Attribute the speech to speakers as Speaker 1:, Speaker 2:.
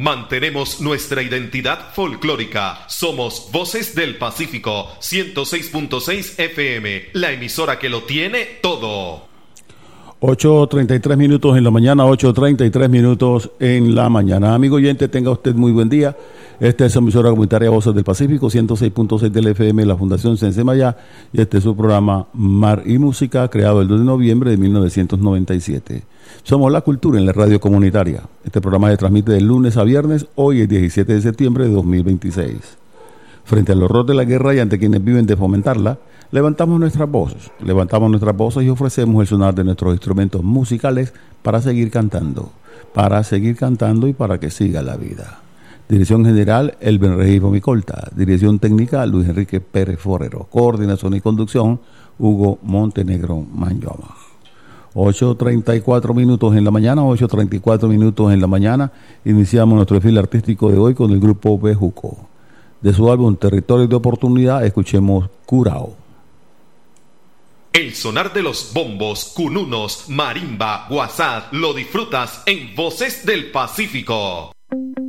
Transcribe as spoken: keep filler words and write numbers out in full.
Speaker 1: Mantenemos nuestra identidad folclórica. Somos Voces del Pacífico, ciento seis punto seis F M, la emisora que lo tiene todo.
Speaker 2: ocho treinta y tres minutos en la mañana, ocho treinta y tres minutos en la mañana. Amigo oyente, tenga usted muy buen día. Esta es su emisora comunitaria Voces del Pacífico, ciento seis punto seis del F M, la Fundación Sensemayá, y este es su programa Mar y Música, creado el dos de noviembre de mil novecientos noventa y siete. Somos la cultura en la radio comunitaria. Este programa se transmite de lunes a viernes, hoy es diecisiete de septiembre de dos mil veintiséis. Frente al horror de la guerra y ante quienes viven de fomentarla, levantamos nuestras voces, levantamos nuestras voces y ofrecemos el sonar de nuestros instrumentos musicales para seguir cantando, para seguir cantando y para que siga la vida. Dirección general, Elben Regis Micolta. Dirección técnica, Luis Enrique Pérez Forero. Coordinación y conducción, Hugo Montenegro Manjoma. ocho treinta y cuatro minutos en la mañana, ocho treinta y cuatro minutos en la mañana. Iniciamos nuestro desfile artístico de hoy con el grupo Bejuco. De su álbum Territorio de Oportunidad, escuchemos Curao.
Speaker 1: El sonar de los bombos, cununos, marimba, guasá, lo disfrutas en Voces del Pacífico.